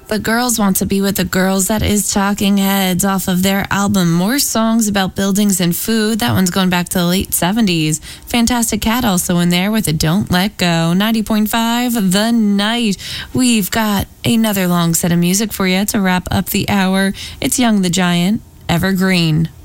The Girls Want to Be with the Girls. That is Talking Heads off of their album More Songs About Buildings and Food. That one's going back to the late 70s. Fantastic Cat also in there with a Don't Let Go. 90.5 The Night. We've got another long set of music for you to wrap up the hour. It's Young the Giant, Evergreen.